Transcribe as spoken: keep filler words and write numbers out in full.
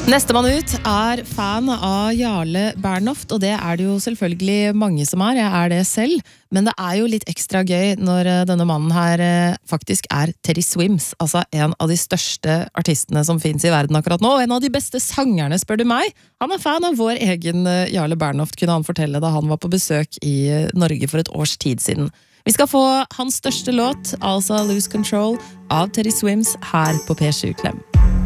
Nestemann ut er fan av Jarle Bernhoft, og det er det jo selvfølgelig mange som er, jeg er det selv, men det er jo litt ekstra gøy når denne mannen her faktisk er Teddy Swims, altså en av de største artistene som finnes i verden akkurat nå, og en av de beste sangerne, spør du meg. Han er fan av vår egen Jarle Bernhoft, kunne han fortelle da han var på besøk i Norge for et års tid siden. Vi skal få hans største låt, altså Lose Control, av Teddy Swims her på P sju Klem.